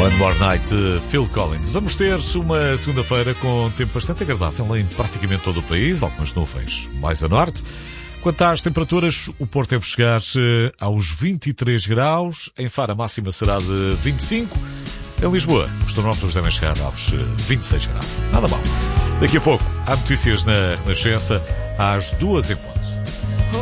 One More Night, Phil Collins. Vamos ter uma segunda-feira com tempo bastante agradável em praticamente todo o país, algumas nuvens mais a norte. Quanto às temperaturas, o Porto deve chegar aos 23 graus, em Faro a máxima será de 25, em Lisboa os termómetros devem chegar aos 26 graus. Nada mal. Daqui a pouco há notícias na Renascença às 2h15.